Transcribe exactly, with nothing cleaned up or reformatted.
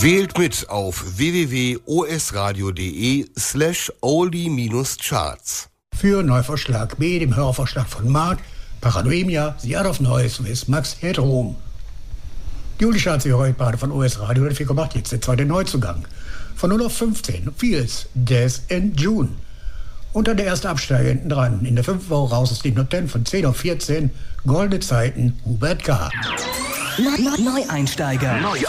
Wählt mit auf w w w punkt o s radio punkt d e slash oldie-charts. Für Neuvorschlag B, dem Hörervorschlag von Marc, Paranoia, sie hat auf Neues mit Max Headroom. Die Oldie-Charts, die heute gerade von O S Radio vier Komma acht, jetzt der zweite Neuzugang. Von null auf fünfzehn, Fields, Death and June. Und dann der erste Absteiger hinten dran. In der fünften Woche raus aus den Top zehn von zehn auf vierzehn, Goldene Zeiten, Hubert K. Neueinsteiger. Neueinsteiger.